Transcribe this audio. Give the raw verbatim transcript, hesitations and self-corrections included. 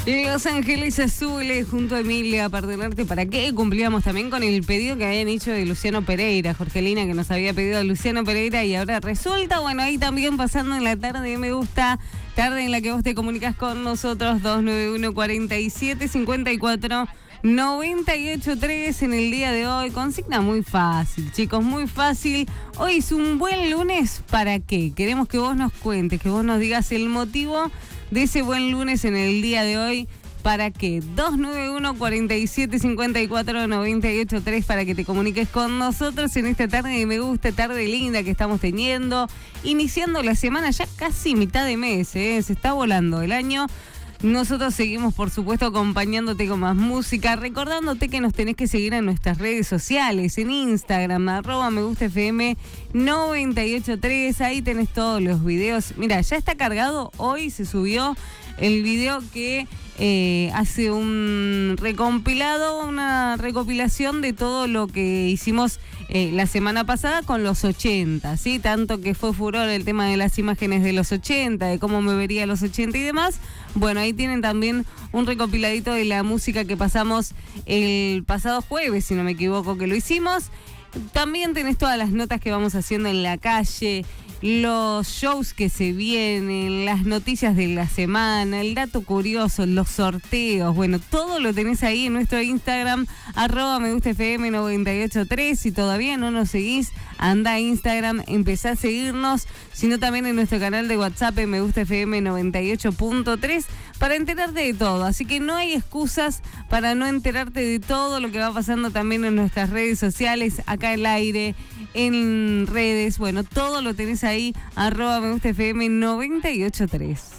Los Ángeles Azules junto a Emilia Pardonarte, ¿para qué? Cumplíamos también con el pedido que habían hecho de Luciano Pereira, Jorgelina, que nos había pedido a Luciano Pereira y ahora resulta, bueno, ahí también pasando en la tarde de Me Gusta, tarde en la que vos te comunicas con nosotros, dos nueve uno, cuatro siete, cinco cuatro, nueve ocho tres en el día de hoy. Consigna muy fácil, chicos, muy fácil. Hoy es un buen lunes, ¿para qué? Queremos que vos nos cuentes, que vos nos digas el motivo de ese buen lunes en el día de hoy. ¿Para qué? dos nueve uno, cuatro siete, cinco cuatro, nueve ocho tres para que te comuniques con nosotros en esta tarde de Me Gusta, tarde linda que estamos teniendo. Iniciando la semana ya casi mitad de mes, ¿eh? Se está volando el año. Nosotros seguimos, por supuesto, acompañándote con más música, recordándote que nos tenés que seguir en nuestras redes sociales, en Instagram, arroba Me Gusta F M noventa y ocho tres, ahí tenés todos los videos. Mira, ya está cargado, hoy se subió el video que eh, hace un recompilado, una recopilación de todo lo que hicimos eh, la semana pasada con los ochenta, ¿sí? Tanto que fue furor el tema de las imágenes de los ochenta, de cómo me vería los ochenta y demás. Bueno, ahí tienen también un recopiladito de la música que pasamos el pasado jueves, si no me equivoco, que lo hicimos. También tenés todas las notas que vamos haciendo en la calle, los shows que se vienen, las noticias de la semana, el dato curioso, los sorteos, bueno, todo lo tenés ahí en nuestro Instagram, arroba Me Gusta F M noventa y ocho tres. Si todavía no nos seguís, anda a Instagram, empezá a seguirnos, sino también en nuestro canal de WhatsApp en Me Gusta F M noventa y ocho punto tres para enterarte de todo. Así que no hay excusas para no enterarte de todo lo que va pasando también en nuestras redes sociales, acá al aire, en redes, bueno, todo lo tenés ahí, arroba Me Gusta F M noventa y ocho tres.